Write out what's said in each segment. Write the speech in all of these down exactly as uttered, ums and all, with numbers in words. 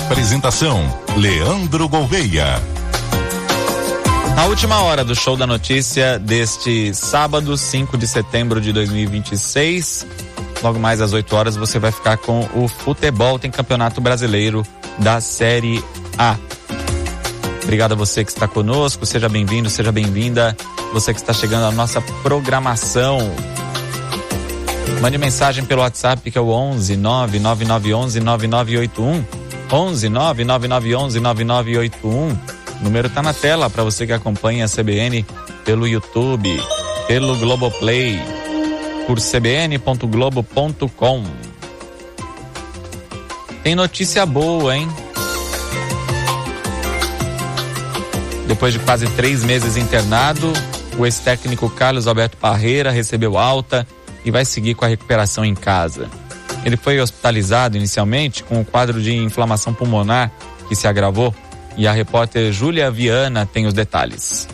Apresentação: Leandro Gouveia. A última hora do Show da Notícia deste sábado, cinco de setembro de dois mil e vinte e seis. Logo mais às oito horas você vai ficar com o futebol. Tem Campeonato Brasileiro da Série A. Obrigado a você que está conosco. Seja bem-vindo, seja bem-vinda. Você que está chegando à nossa programação. Mande mensagem pelo WhatsApp, que é o onze nove nove nove onze nove nove oito um. onze nove nove nove onze nove nove oito um. O número está na tela para você que acompanha a C B N pelo YouTube, pelo Globoplay, por c b n ponto globo ponto com. Tem notícia boa, hein? Depois de quase três meses internado, o ex-técnico Carlos Alberto Parreira recebeu alta e vai seguir com a recuperação em casa. Ele foi hospitalizado inicialmente com um quadro de inflamação pulmonar que se agravou, e a repórter Júlia Viana tem os detalhes.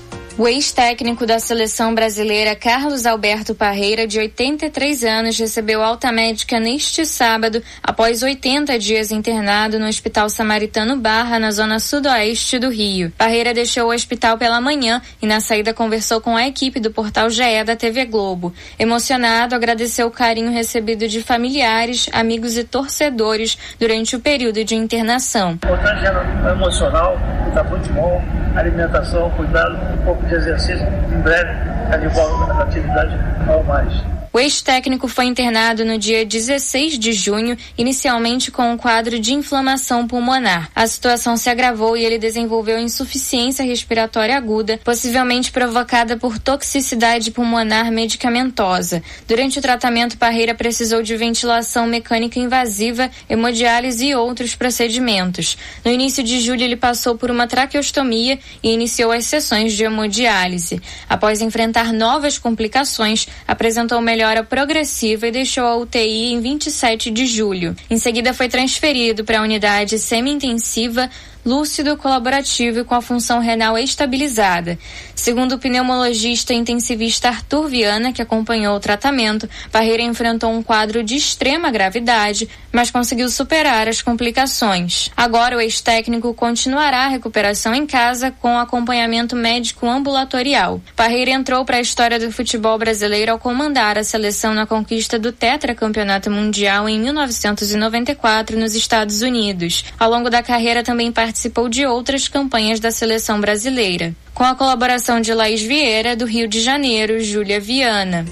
O ex-técnico da seleção brasileira Carlos Alberto Parreira, de oitenta e três anos, recebeu alta médica neste sábado, após oitenta dias internado no Hospital Samaritano Barra, na zona sudoeste do Rio. Parreira deixou o hospital pela manhã e na saída conversou com a equipe do Portal G E da T V Globo. Emocionado, agradeceu o carinho recebido de familiares, amigos e torcedores durante o período de internação. O importante é emocional, tá futebol, alimentação, cuidado, um pouco de exercício, em breve é de volta à atividade ao mais. O ex-técnico foi internado no dia dezesseis de junho, inicialmente com um quadro de inflamação pulmonar. A situação se agravou e ele desenvolveu insuficiência respiratória aguda, possivelmente provocada por toxicidade pulmonar medicamentosa. Durante o tratamento, Parreira precisou de ventilação mecânica invasiva, hemodiálise e outros procedimentos. No início de julho, ele passou por uma traqueostomia e iniciou as sessões de hemodiálise. Após enfrentar novas complicações, apresentou melhor melhora progressiva e deixou a U T I em vinte e sete de julho. Em seguida foi transferido para a unidade semi-intensiva, lúcido, colaborativo e com a função renal estabilizada. Segundo o pneumologista e intensivista Arthur Viana, que acompanhou o tratamento, Parreira enfrentou um quadro de extrema gravidade, mas conseguiu superar as complicações. Agora o ex-técnico continuará a recuperação em casa com acompanhamento médico ambulatorial. Parreira entrou para a história do futebol brasileiro ao comandar a seleção na conquista do tetracampeonato mundial em mil novecentos e noventa e quatro nos Estados Unidos. Ao longo da carreira também participou participou de outras campanhas da seleção brasileira. Com a colaboração de Laís Vieira, do Rio de Janeiro, Júlia Viana.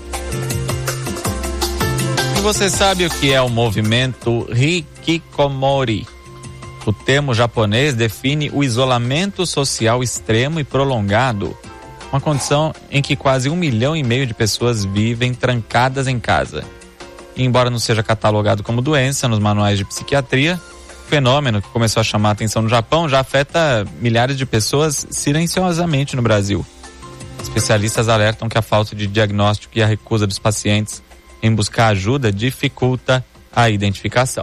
E você sabe o que é o movimento Hikikomori? O termo japonês define o isolamento social extremo e prolongado, uma condição em que quase um milhão e meio de pessoas vivem trancadas em casa. E embora não seja catalogado como doença nos manuais de psiquiatria, fenômeno que começou a chamar a atenção no Japão já afeta milhares de pessoas silenciosamente no Brasil. Especialistas alertam que a falta de diagnóstico e a recusa dos pacientes em buscar ajuda dificulta a identificação.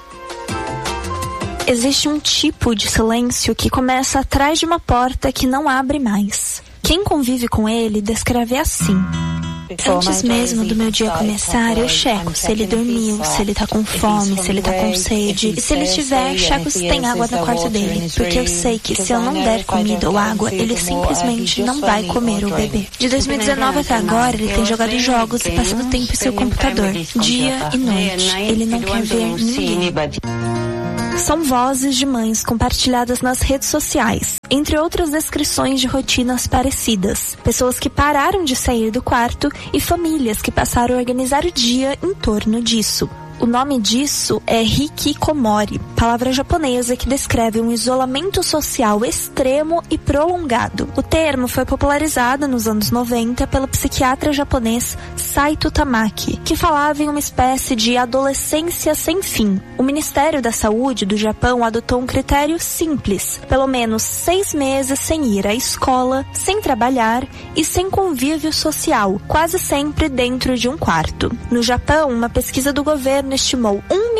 Existe um tipo de silêncio que começa atrás de uma porta que não abre mais. Quem convive com ele descreve assim: antes mesmo do meu dia começar, eu checo se ele dormiu, se ele tá com fome, se ele tá com sede. E se ele tiver, checo se tem água no quarto dele. Porque eu sei que se eu não der comida ou água, ele simplesmente não vai comer ou beber. De dois mil e dezenove até agora, ele tem jogado jogos e passado tempo em seu computador, dia e noite. Ele não quer ver ninguém. São vozes de mães compartilhadas nas redes sociais, entre outras descrições de rotinas parecidas. Pessoas que pararam de sair do quarto e famílias que passaram a organizar o dia em torno disso. O nome disso é hikikomori, palavra japonesa que descreve um isolamento social extremo e prolongado. O termo foi popularizado nos anos noventa pelo psiquiatra japonês Saito Tamaki, que falava em uma espécie de adolescência sem fim. O Ministério da Saúde do Japão adotou um critério simples: pelo menos seis meses sem ir à escola, sem trabalhar e sem convívio social, quase sempre dentro de um quarto. No Japão, uma pesquisa do governo estimou um milhão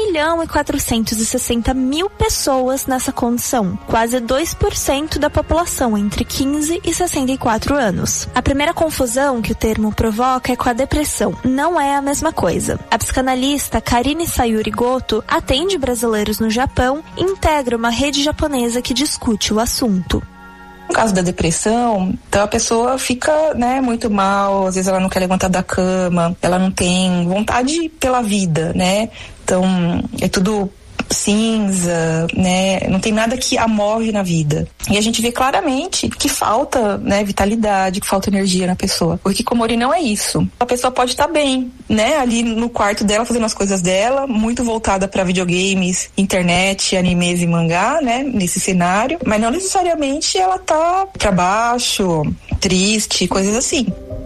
milhão e quatrocentos e sessenta mil pessoas nessa condição, quase dois por cento da população entre quinze e sessenta e quatro anos. A primeira confusão que o termo provoca é com a depressão. Não é a mesma coisa. A psicanalista Karine Sayuri Goto atende brasileiros no Japão e integra uma rede japonesa que discute o assunto. No caso da depressão, então a pessoa fica, né, muito mal, às vezes ela não quer levantar da cama, ela não tem vontade pela vida, né? Então, é tudo cinza, né? Não tem nada que a move na vida. E a gente vê claramente que falta, né, vitalidade, que falta energia na pessoa. O hikikomori não é isso. A pessoa pode estar bem, né, ali no quarto dela, fazendo as coisas dela, muito voltada para videogames, internet, animes e mangá, né, nesse cenário, mas não necessariamente ela tá para baixo, triste, coisas assim.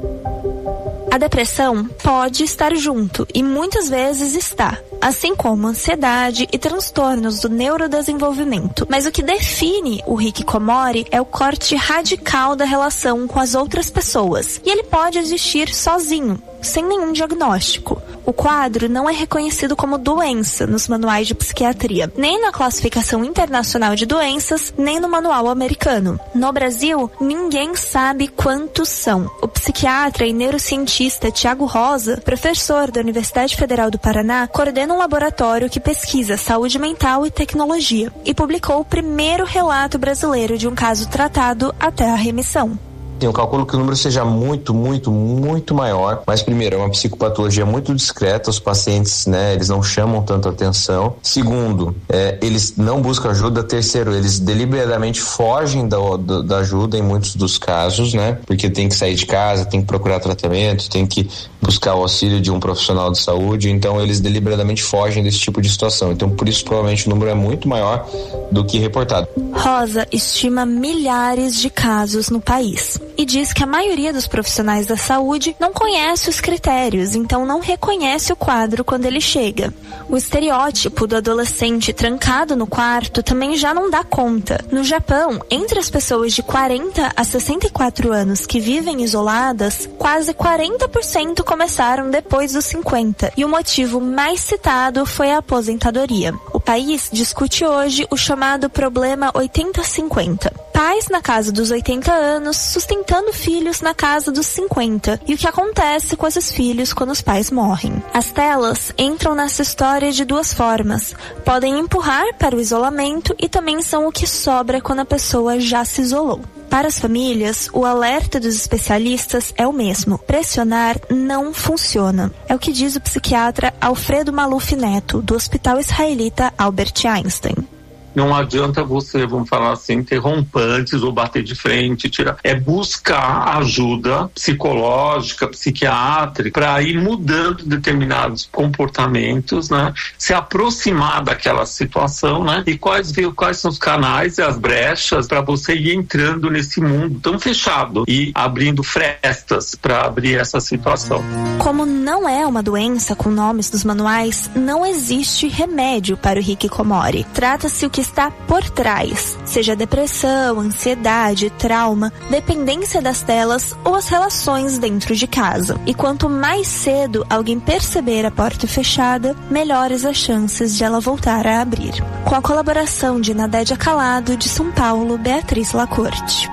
A depressão pode estar junto e muitas vezes está, assim como ansiedade e transtornos do neurodesenvolvimento. Mas o que define o hikikomori é o corte radical da relação com as outras pessoas. E ele pode existir sozinho, sem nenhum diagnóstico. O quadro não é reconhecido como doença nos manuais de psiquiatria, nem na classificação internacional de doenças, nem no manual americano. No Brasil, ninguém sabe quantos são. O psiquiatra e neurocientista Tiago Rosa, professor da Universidade Federal do Paraná, coordena um laboratório que pesquisa saúde mental e tecnologia e publicou o primeiro relato brasileiro de um caso tratado até a remissão. Eu calculo que o número seja muito, muito, muito maior, mas primeiro, é uma psicopatologia muito discreta, os pacientes, né, eles não chamam tanto atenção. Segundo, é, eles não buscam ajuda. Terceiro, eles deliberadamente fogem da, da, da ajuda em muitos dos casos, né, porque tem que sair de casa, tem que procurar tratamento, tem que buscar o auxílio de um profissional de saúde, então eles deliberadamente fogem desse tipo de situação. Então, por isso, provavelmente, o número é muito maior do que reportado. Rosa estima milhares de casos no país e diz que a maioria dos profissionais da saúde não conhece os critérios, então não reconhece o quadro quando ele chega. O estereótipo do adolescente trancado no quarto também já não dá conta. No Japão, entre as pessoas de quarenta a sessenta e quatro anos que vivem isoladas, quase quarenta por cento começaram depois dos cinquenta, e o motivo mais citado foi a aposentadoria. O país discute hoje o chamado problema oitenta cinquenta. Pais na casa dos oitenta anos sustentando filhos na casa dos cinquenta, e o que acontece com esses filhos quando os pais morrem. As telas entram nessa história de duas formas. Podem empurrar para o isolamento e também são o que sobra quando a pessoa já se isolou. Para as famílias, o alerta dos especialistas é o mesmo. Pressionar não funciona. É o que diz o psiquiatra Alfredo Maluf Neto, do Hospital Israelita Albert Einstein. Não adianta você, vamos falar assim, ter rompantes ou bater de frente, tirar. É buscar ajuda psicológica, psiquiátrica, para ir mudando determinados comportamentos, né? Se aproximar daquela situação, né? E quais, quais são os canais e as brechas para você ir entrando nesse mundo tão fechado e abrindo frestas para abrir essa situação. Como não é uma doença com nomes dos manuais, não existe remédio para o hikikomori. Trata-se o que está por trás, seja depressão, ansiedade, trauma, dependência das telas ou as relações dentro de casa. E quanto mais cedo alguém perceber a porta fechada, melhores as chances de ela voltar a abrir. Com a colaboração de Nadédia Calado, de São Paulo, Beatriz Lacorte.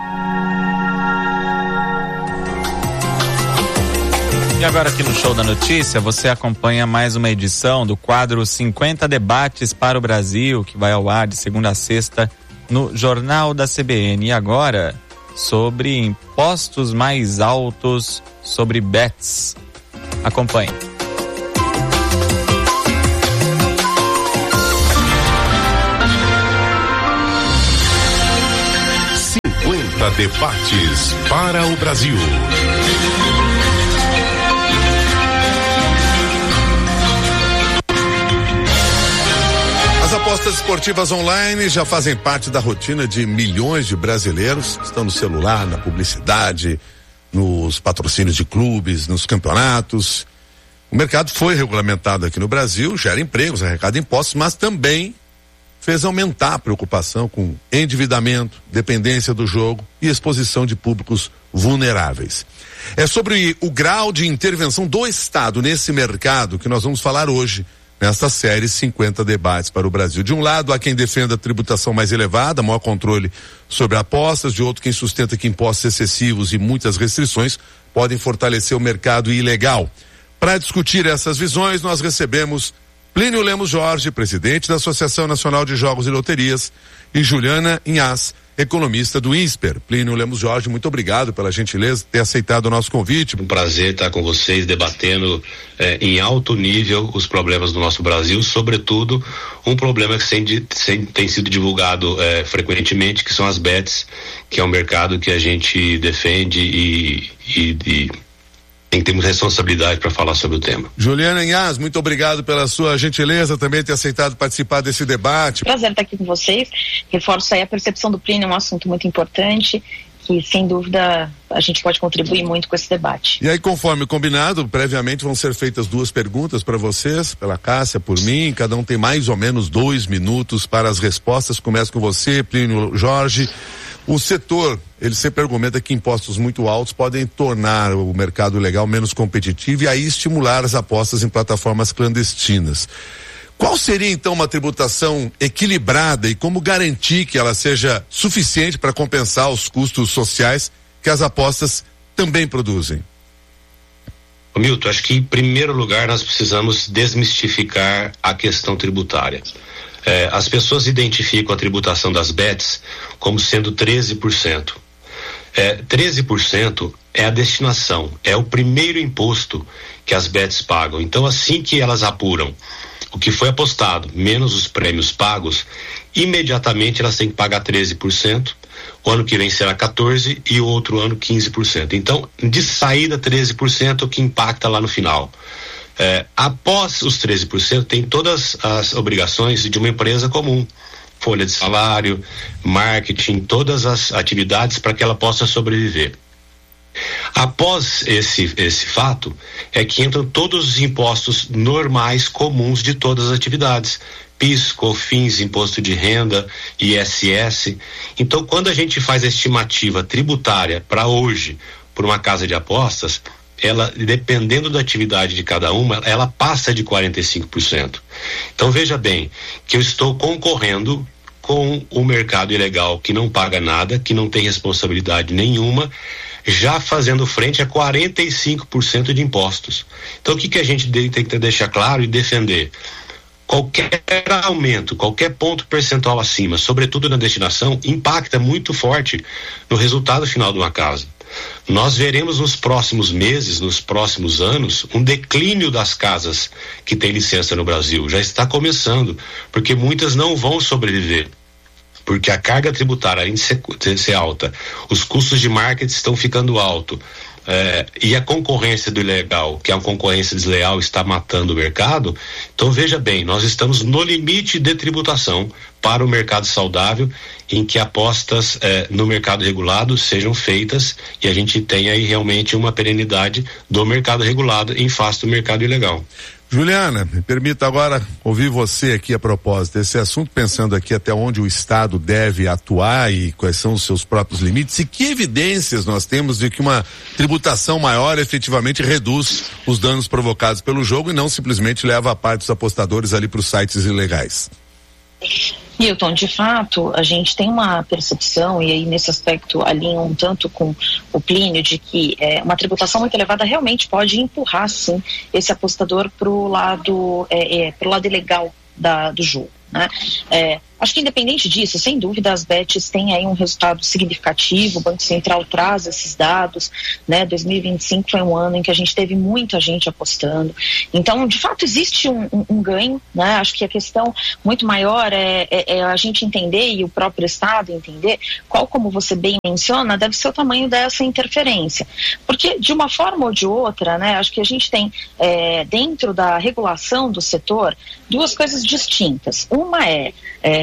E agora aqui no Show da Notícia, você acompanha mais uma edição do quadro cinquenta Debates para o Brasil, que vai ao ar de segunda a sexta no Jornal da C B N. E agora, sobre impostos mais altos sobre bets. Acompanhe. cinquenta Debates para o Brasil. As apostas esportivas online já fazem parte da rotina de milhões de brasileiros. Estão no celular, na publicidade, nos patrocínios de clubes, nos campeonatos. O mercado foi regulamentado aqui no Brasil, gera empregos, arrecada impostos, mas também fez aumentar a preocupação com endividamento, dependência do jogo e exposição de públicos vulneráveis. É sobre o grau de intervenção do Estado nesse mercado que nós vamos falar hoje nesta série cinquenta debates para o Brasil. De um lado, há quem defenda a tributação mais elevada, maior controle sobre apostas, de outro quem sustenta que impostos excessivos e muitas restrições podem fortalecer o mercado ilegal. Para discutir essas visões, nós recebemos Plínio Lemos Jorge, presidente da Associação Nacional de Jogos e Loterias, e Juliana Inhas, economista do INSPER. Plínio Lemos Jorge, muito obrigado pela gentileza de ter aceitado o nosso convite. Um prazer estar com vocês debatendo eh, em alto nível os problemas do nosso Brasil, sobretudo um problema que sem, sem, tem sido divulgado eh, frequentemente, que são as bets, que é um mercado que a gente defende e, e, e tem que ter muita responsabilidade para falar sobre o tema. Juliana Inhas, muito obrigado pela sua gentileza também ter aceitado participar desse debate. Prazer estar aqui com vocês. Reforço aí a percepção do Plínio, é um assunto muito importante que, sem dúvida, a gente pode contribuir muito com esse debate. E aí, conforme combinado, previamente vão ser feitas duas perguntas para vocês, pela Cássia, por mim. Cada um tem mais ou menos dois minutos para as respostas. Começo com você, Plínio Jorge. O setor, ele sempre argumenta que impostos muito altos podem tornar o mercado ilegal menos competitivo e aí estimular as apostas em plataformas clandestinas. Qual seria então uma tributação equilibrada e como garantir que ela seja suficiente para compensar os custos sociais que as apostas também produzem? Milton, acho que em primeiro lugar nós precisamos desmistificar a questão tributária. É, as pessoas identificam a tributação das bets como sendo treze por cento. É, treze por cento é a destinação, é o primeiro imposto que as bets pagam. Então, assim que elas apuram o que foi apostado, menos os prêmios pagos, imediatamente elas têm que pagar treze por cento. O ano que vem será quatorze por cento e o outro ano quinze por cento. Então, de saída, treze por cento, o que impacta lá no final. É, após os treze por cento, tem todas as obrigações de uma empresa comum, folha de salário, marketing, todas as atividades para que ela possa sobreviver. Após esse, esse fato, é que entram todos os impostos normais, comuns de todas as atividades, P I S, COFINS, Imposto de Renda, I S S. Então, quando a gente faz a estimativa tributária para hoje, por uma casa de apostas, ela, dependendo da atividade de cada uma, ela passa de quarenta e cinco por cento. Então veja bem, que eu estou concorrendo com o mercado ilegal que não paga nada, que não tem responsabilidade nenhuma, já fazendo frente a quarenta e cinco por cento de impostos. Então o que, que a gente tem que deixar claro e defender? Qualquer aumento, qualquer ponto percentual acima, sobretudo na destinação, impacta muito forte no resultado final de uma casa. Nós veremos nos próximos meses, nos próximos anos, um declínio das casas que têm licença no Brasil. Já está começando, porque muitas não vão sobreviver. Porque a carga tributária, além de ser, de ser alta, os custos de marketing estão ficando altos. É, e a concorrência do ilegal, que é uma concorrência desleal, está matando o mercado. Então veja bem, nós estamos no limite de tributação para o mercado saudável, em que apostas é, no mercado regulado sejam feitas e a gente tenha aí realmente uma perenidade do mercado regulado em face do mercado ilegal. Juliana, me permita agora ouvir você aqui a propósito desse assunto, pensando aqui até onde o Estado deve atuar e quais são os seus próprios limites e que evidências nós temos de que uma tributação maior efetivamente reduz os danos provocados pelo jogo e não simplesmente leva a parte dos apostadores ali para os sites ilegais. Milton, de fato, a gente tem uma percepção, e aí nesse aspecto alinho um tanto com o Plínio, de que é, uma tributação muito elevada realmente pode empurrar, sim, esse apostador para o lado, é, é, pro lado ilegal da, do jogo. Né? É, acho que independente disso, sem dúvida as bets têm aí um resultado significativo, o Banco Central traz esses dados, né? dois mil e vinte e cinco foi um ano em que a gente teve muita gente apostando, então de fato existe um, um, um ganho, né? Acho que a questão muito maior é, é, é a gente entender e o próprio Estado entender qual, como você bem menciona, deve ser o tamanho dessa interferência, porque de uma forma ou de outra, né? Acho que a gente tem é, dentro da regulação do setor duas coisas distintas. Uma é, é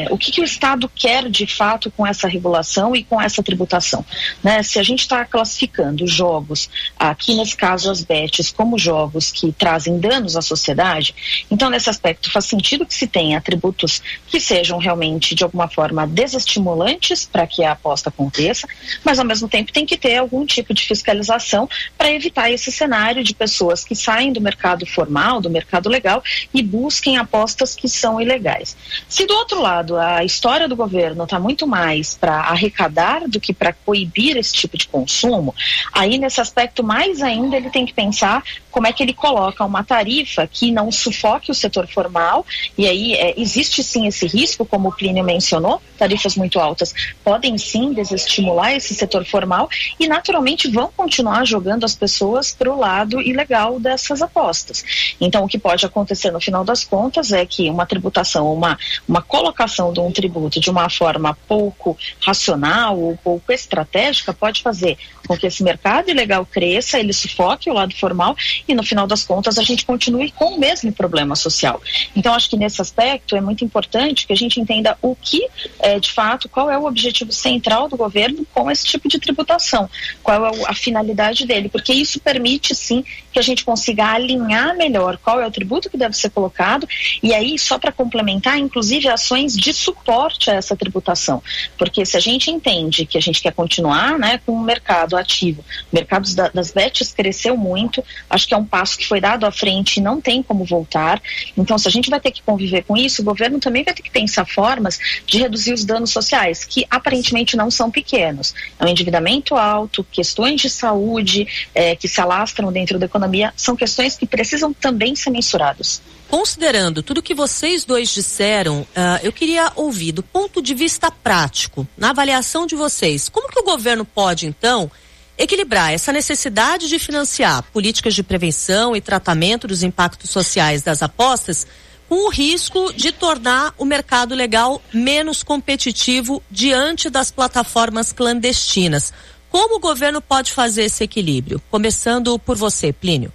é, o que, que o Estado quer de fato com essa regulação e com essa tributação, né? Se a gente está classificando jogos, aqui nesse caso as bets, como jogos que trazem danos à sociedade, então nesse aspecto faz sentido que se tenha tributos que sejam realmente de alguma forma desestimulantes para que a aposta aconteça, mas ao mesmo tempo tem que ter algum tipo de fiscalização para evitar esse cenário de pessoas que saem do mercado formal, do mercado legal e busquem apostas que são ilegais. Se do outro lado a história do governo está muito mais para arrecadar do que para coibir esse tipo de consumo, aí nesse aspecto mais ainda ele tem que pensar como é que ele coloca uma tarifa que não sufoque o setor formal, e aí é, existe sim esse risco, como o Plínio mencionou, tarifas muito altas podem sim desestimular esse setor formal e naturalmente vão continuar jogando as pessoas para o lado ilegal dessas apostas. Então o que pode acontecer no final das contas é que uma tributação, uma, uma colocação de um tributo de uma forma pouco racional ou pouco estratégica pode fazer com que esse mercado ilegal cresça, ele sufoque o lado formal e no final das contas a gente continue com o mesmo problema social. Então acho que nesse aspecto é muito importante que a gente entenda o que é, de fato, qual é o objetivo central do governo com esse tipo de tributação, qual é a finalidade dele, porque isso permite sim que a gente consiga alinhar melhor qual é o tributo que deve ser colocado e aí só para complementar, inclusive ações de suporte a essa tributação, porque se a gente entende que a gente quer continuar, né, com o mercado ativo, o mercado da, das bets cresceu muito, acho que é um passo que foi dado à frente e não tem como voltar, então se a gente vai ter que conviver com isso, o governo também vai ter que pensar formas de reduzir os danos sociais, que aparentemente não são pequenos, é um endividamento alto, questões de saúde é, que se alastram dentro da economia, são questões que precisam também ser mensuradas. Considerando tudo que vocês dois disseram, uh, eu queria ouvir do ponto de vista prático, na avaliação de vocês, como que o governo pode então equilibrar essa necessidade de financiar políticas de prevenção e tratamento dos impactos sociais das apostas com o risco de tornar o mercado legal menos competitivo diante das plataformas clandestinas. Como o governo pode fazer esse equilíbrio? Começando por você, Plínio.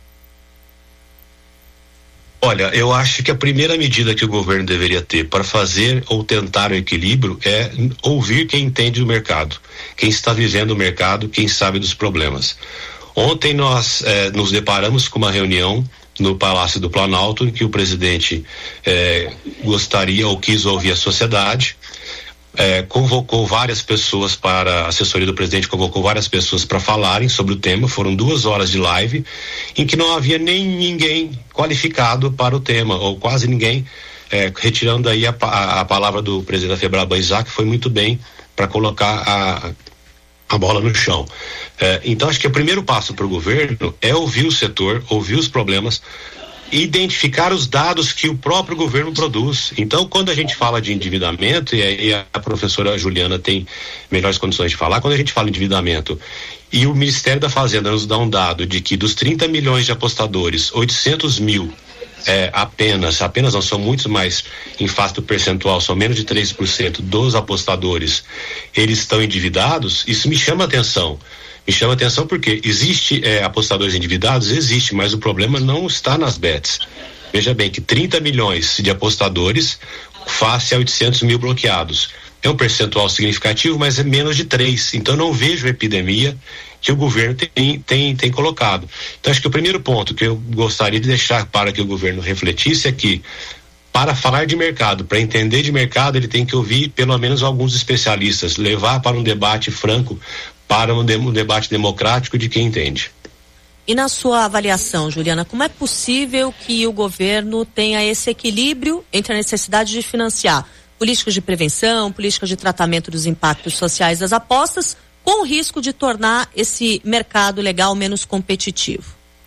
Olha, eu acho que a primeira medida que o governo deveria ter para fazer ou tentar o equilíbrio é ouvir quem entende o mercado, quem está vivendo o mercado, quem sabe dos problemas. Ontem nós eh, nos deparamos com uma reunião no Palácio do Planalto, em que o presidente eh, gostaria ou quis ouvir a sociedade, eh, convocou várias pessoas para, a assessoria do presidente convocou várias pessoas para falarem sobre o tema, foram duas horas de live, em que não havia nem ninguém qualificado para o tema, ou quase ninguém, eh, retirando aí a, a, a palavra do presidente da Febraban, Isaac, foi muito bem para colocar a a bola no chão. É, então acho que o primeiro passo para o governo é ouvir o setor, ouvir os problemas, identificar os dados que o próprio governo produz. Então quando a gente fala de endividamento, e aí a professora Juliana tem melhores condições de falar, quando a gente fala de endividamento e o Ministério da Fazenda nos dá um dado de que dos trinta milhões de apostadores, oitocentos mil É, apenas, apenas não são muitos, mas em face do percentual são menos de três por cento dos apostadores, eles estão endividados, isso me chama atenção. Me chama atenção porque existe é, apostadores endividados, existe, mas o problema não está nas bets. Veja bem que trinta milhões de apostadores face a oitocentos mil bloqueados. É um percentual significativo, mas é menos de três. Então não vejo a epidemia que o governo tem, tem, tem colocado. Então acho que o primeiro ponto que eu gostaria de deixar para que o governo refletisse é que, para falar de mercado, para entender de mercado, ele tem que ouvir pelo menos alguns especialistas, levar para um debate franco, para um, de, um debate democrático de quem entende. E na sua avaliação, Juliana, como é possível que o governo tenha esse equilíbrio entre a necessidade de financiar políticas de prevenção, políticas de tratamento dos impactos sociais das apostas, com o risco de tornar esse mercado legal menos competitivo?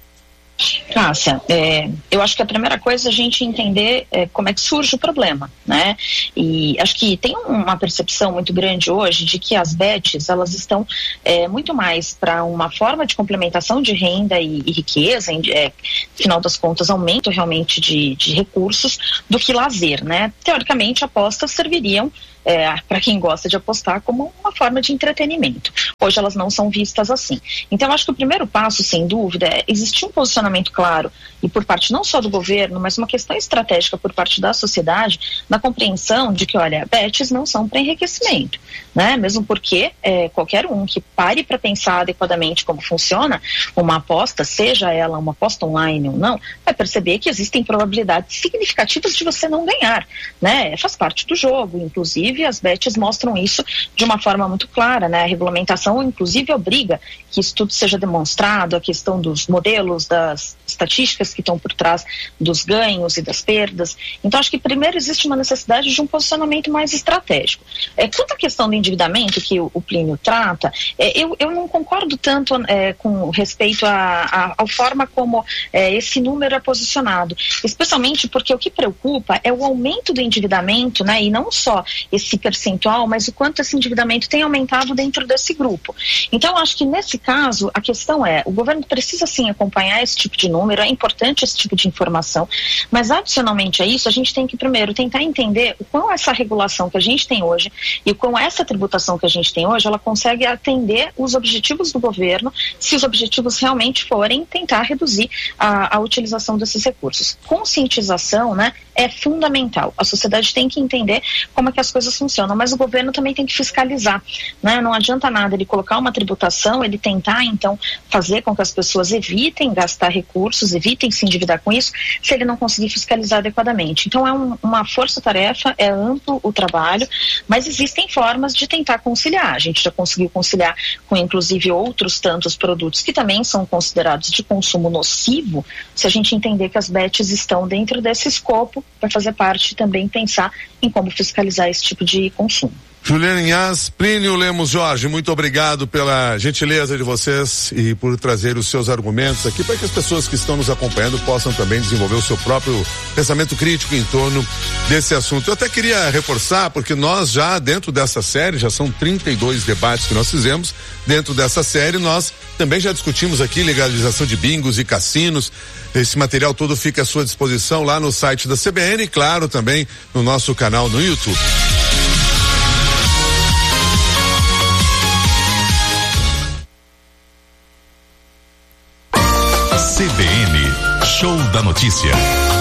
Cássia, é, eu acho que a primeira coisa é a gente entender é, como é que surge o problema, né? E acho que tem uma percepção muito grande hoje de que as bets, elas estão é, muito mais para uma forma de complementação de renda e, e riqueza, em, é, final das contas, aumento realmente de, de recursos, do que lazer, né? Teoricamente, apostas serviriam É, para quem gosta de apostar, como uma forma de entretenimento. Hoje elas não são vistas assim. Então, acho que o primeiro passo, sem dúvida, é existir um posicionamento posicionamento claro, e por parte não só do governo, mas uma questão estratégica por parte da sociedade, na compreensão de que, olha, bets não são para enriquecimento, né? Mesmo porque é, qualquer um que pare para pensar adequadamente como funciona uma aposta, seja ela uma aposta online ou não, vai perceber que existem probabilidades significativas de você não ganhar, né? Faz parte do jogo, inclusive as bets mostram isso de uma forma muito clara, né? A regulamentação, inclusive, obriga que isso tudo seja demonstrado, a questão dos modelos, das estatísticas que estão por trás dos ganhos e das perdas. Então, acho que primeiro existe uma necessidade de um posicionamento mais estratégico. É, quanto à questão do endividamento que o, o Plínio trata, é, eu, eu não concordo tanto é, com respeito à forma como é, esse número é posicionado, especialmente porque o que preocupa é o aumento do endividamento, né, e não só esse percentual, mas o quanto esse endividamento tem aumentado dentro desse grupo. Então, eu acho que nesse caso, a questão é, o governo precisa sim acompanhar esse tipo de número, é importante esse tipo de informação, mas adicionalmente a isso, a gente tem que primeiro tentar entender o quão essa regulação que a gente tem hoje e o quão essa tributação que a gente tem hoje, ela consegue atender os objetivos do governo, se os objetivos realmente forem tentar reduzir a, a utilização desses recursos. Conscientização, né, é fundamental. A sociedade tem que entender como é que as coisas funcionam, mas o governo também tem que fiscalizar, né? Não adianta nada ele colocar uma tributação, ele tentar então fazer com que as pessoas evitem gastar recursos, evitem se endividar com isso, se ele não conseguir fiscalizar adequadamente. Então é um, uma força-tarefa, é amplo o trabalho, mas existem formas de tentar conciliar. A gente já conseguiu conciliar com inclusive outros tantos produtos que também são considerados de consumo nocivo, se a gente entender que as bets estão dentro desse escopo, vai fazer parte também pensar em como fiscalizar esse tipo de consumo. Juliana Inhas, Plínio Lemos Jorge, muito obrigado pela gentileza de vocês e por trazer os seus argumentos aqui para que as pessoas que estão nos acompanhando possam também desenvolver o seu próprio pensamento crítico em torno desse assunto. Eu até queria reforçar, porque nós já dentro dessa série, já são trinta e dois debates que nós fizemos, dentro dessa série nós também já discutimos aqui legalização de bingos e cassinos. Esse material todo fica à sua disposição lá no site da C B N e claro também no nosso canal no YouTube. C B N, Show da Notícia.